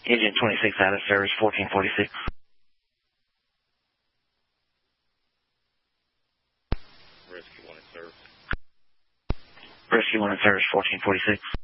Engine 26 out of service, 1446. Rescue 1 in service. Rescue 1 in service, 1446.